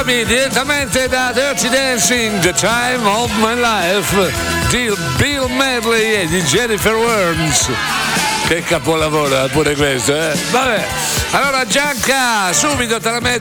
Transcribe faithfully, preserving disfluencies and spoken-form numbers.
scusami, direttamente da Dirty Dancing, The Time of My Life di Bill Medley e di Jennifer Warnes. Che capolavoro pure questo, eh? Vabbè, allora Gianca, subito te la metto